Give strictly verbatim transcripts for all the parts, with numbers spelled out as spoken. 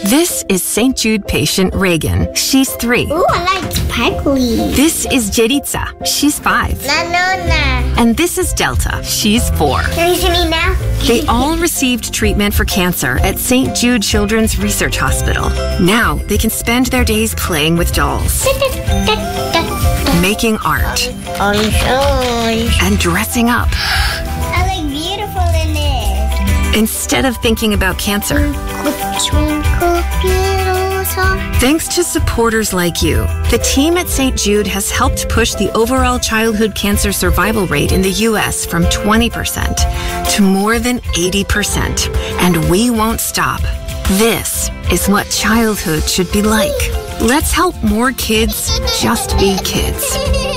This is Saint Jude patient Reagan. She's three. Ooh, I like sparkly. This is Jeritza. She's five. Na, no, na. And this is Delta. She's four. Can you see me now? They all received treatment for cancer at Saint Jude Children's Research Hospital. Now they can spend their days playing with dolls, making art, Orange, orange. and dressing up. I look beautiful in this. Instead of thinking about cancer. Twinkle, little star. Thanks to supporters like you, the team at Saint Jude has helped push the overall childhood cancer survival rate in the U S from twenty percent to more than eighty percent. And we won't stop. This is what childhood should be like. Let's help more kids just be kids.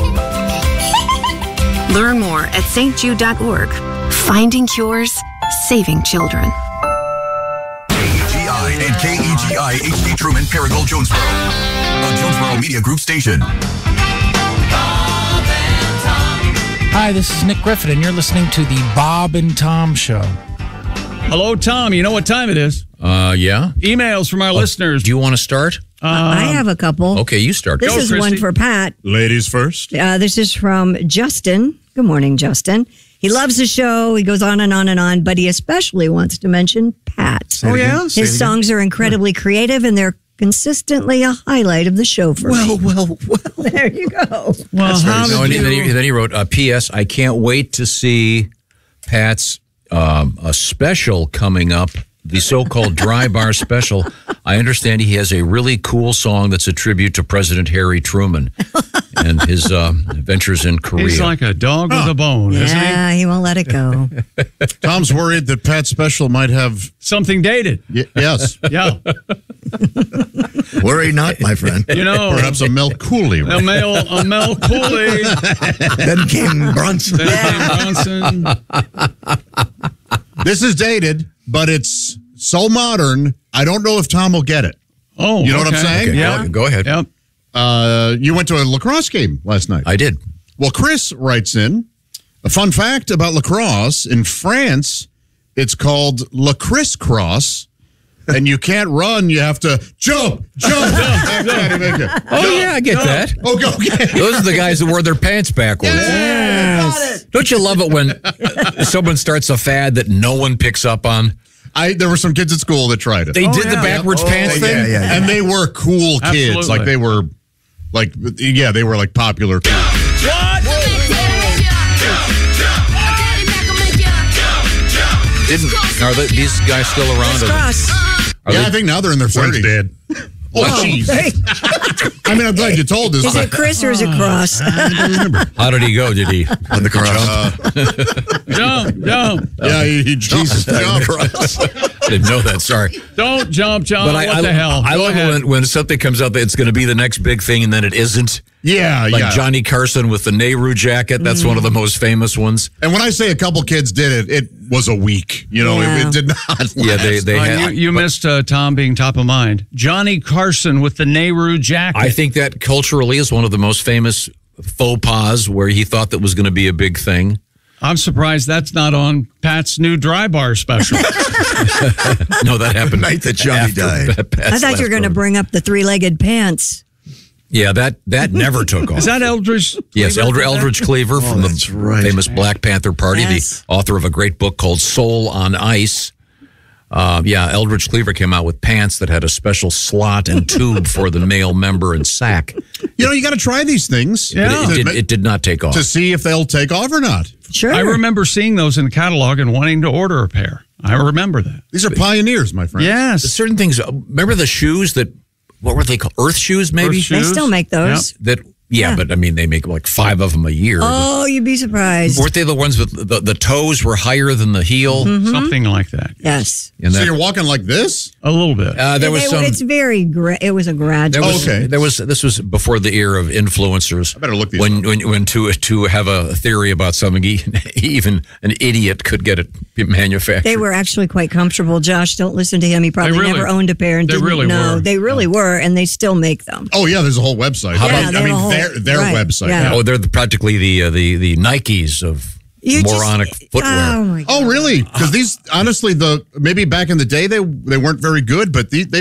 Learn more at s t jude dot org. Finding cures, saving children. And K E G I H D Truman, Paragould, Jonesboro. A Jonesboro Media Group station. Hi, this is Nick Griffin, and you're listening to the Bob and Tom Show. Hello, Tom. You know what time it is? Uh, yeah. Emails from our Uh, listeners. Do you want to start? Um, I have a couple. Okay, you start. This Go, is Christy. one for Pat. Ladies first. Uh, this is from Justin. Good morning, Justin. He loves the show. He goes on and on and on, but he especially wants to mention Pat. Oh, yeah? His songs are incredibly creative, and they're consistently a highlight of the show for Well, me. well, well. There you go. well, how No, and did then, you... he, then he wrote, uh, P S. I can't wait to see Pat's um, a special coming up, the so-called Dry Bar Special. I understand he has a really cool song that's a tribute to President Harry Truman and his um, adventures in Korea. He's like a dog with a bone, isn't he? Yeah, he won't let it go. Tom's worried that Pat's special might have. Something dated. Y- yes. Yeah. Worry not, my friend. You know, Perhaps a Mel Cooley. a Mel, a Mel Cooley. Then came Bronson. Ben Bronson. This is dated, but it's so modern, I don't know if Tom will get it. Oh, You know what I'm okay. saying? Okay, Yeah. go- Go ahead. Yep. Uh, you went to a lacrosse game last night. I did. Well, Chris writes in a fun fact about lacrosse. In France, it's called La Criss Cross, and you can't run. You have to jump, jump. jump. Oh, yeah, I get that. Oh, go. Okay. Those are the guys that wore their pants backwards. Yes. Don't you love it when someone starts a fad that no one picks up on? I there were some kids at school that tried it. They did the backwards pants thing? yeah, yeah, yeah. And they were cool kids. Absolutely. Like they were like yeah, they were like popular kids. Didn't are the, these guys still around? Cross. Are Yeah, they- I think now they're in their thirties. dead. Oh, jeez. I mean, I'm glad you told us. Is it Chris or is it Cross? How did he go? Did he On the cross. Jump, jump. Yeah, he, he jumped. jumped. I didn't know that. Sorry. Don't jump, jump. But what I, I, the hell? I Go love ahead. when, when something comes out that it's going to be the next big thing and then it isn't. Yeah, Like yeah. Johnny Carson with the Nehru jacket. That's one of the most famous ones. And when I say a couple kids did it, it was a week. You know, Yeah. it, it did not last. Yeah, they they Uh, had. you you but missed uh, Tom being top of mind. Johnny Carson with the Nehru jacket. I think that culturally is one of the most famous faux pas where he thought that was going to be a big thing. I'm surprised that's not on Pat's new Dry Bar special. No, that happened. The night that Johnny after died. Pat's I thought you were last going to program. bring up the three-legged pants. Yeah, that that never took off. Is that Eldridge? Yes, Cleaver? Eldridge, Eldridge Cleaver from that's the right. famous Black Panther Party, Yes. the author of a great book called Soul on Ice. Uh, yeah, Eldridge Cleaver came out with pants that had a special slot and tube for the male member and sack. You know, you got to try these things. Yeah. But it, to, did, it did not take off. to see if they'll take off or not. Sure. I remember seeing those in the catalog and wanting to order a pair. I remember that. These are pioneers, my friend. Yes. Certain things. Remember the shoes that? What were they called? Earth shoes, maybe. Earth They shoes? still make those. That. Yeah, Yeah. but I mean, they make like five of them a year. Oh, you'd be surprised. Weren't they the ones with the, the toes were higher than the heel? Something like that. Yes. And So that, you're walking like this? A little bit. uh, there was It- some. It's very, gra- it was a gradual. There was, okay. There was this was before the era of influencers. I better look these when up. when when to to have a theory about something, even an idiot could get it manufactured. They were actually quite comfortable. Josh, don't listen to him. He probably really- never owned a pair and they didn't really know. were. They really were, and they still make them. Oh, yeah, there's a whole website. How Yeah, I they have mean, a whole- their, their right, website. yeah. Oh, they're the, practically the uh, the the Nikes of You just- moronic footwear. Oh, my God. Oh, really? Because these, honestly, the maybe back in the day, they they weren't very good, but these, they